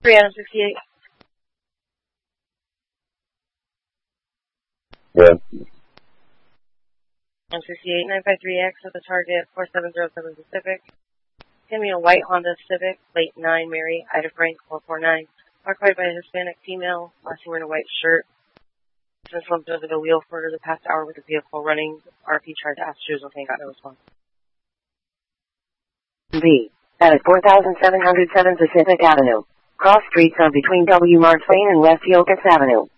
3 Adam 68. Yeah. Adam 68, 953X at the target, 4707 Pacific. Give me a white Honda Civic, plate 9, Mary, Ida Frank, 449. Occupied by a Hispanic female, last seen wearing a white shirt. Since slumped over the wheel for the past hour with the vehicle running. RP tried to ask if she was okay, got no response. B. That is 4707 Pacific Avenue. Cross streets are between W. Mark Twain and West Yokas Avenue.